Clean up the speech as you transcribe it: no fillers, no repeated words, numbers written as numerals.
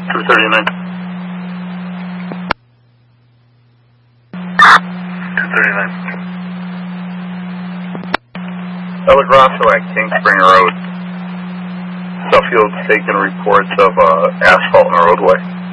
239. 239. El Grosso at King Spring Road. Suffield's taking reports of asphalt in the roadway.